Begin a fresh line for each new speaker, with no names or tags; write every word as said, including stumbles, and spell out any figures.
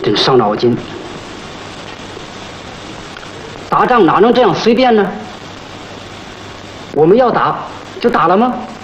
真伤脑筋。打仗哪能这样随便呢？我们要打就打了吗？